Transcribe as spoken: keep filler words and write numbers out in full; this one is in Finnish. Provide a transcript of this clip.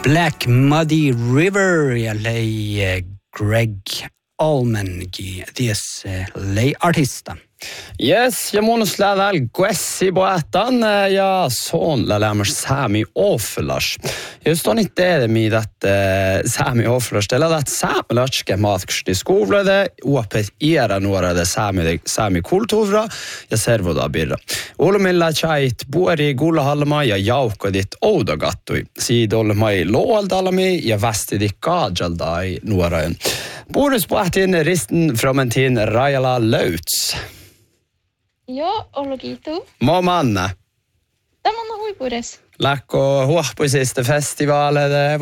Black Muddy River ja lei Greg Allman gi dies lei artista. Yes, ja mun släväl Guessi boätan ja son la lämmers Sami Ofelas. Just on inte det med att uh, Sami Ofelas det att Sami lärske matksti skolade opet era några det Sami Sami kultura ja servoda birra. Olmilla chait buori gullahalma ja jaukko dit oudagattui. Siidolle mai loaldalami ja västi di kajaldai nuoraen. Boris boätin risten fromentin Rajala Lauts. Joo, ollut kiitos. Mä Manna. Tämä on huipuudessa. Läkkö huohpuisista festivaaleita.